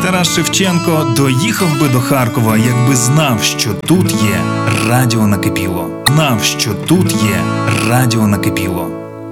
Тарас Шевченко доїхав би до Харкова, якби знав, що тут є Радіо Накипіло. Знав, що тут є Радіо Накипіло.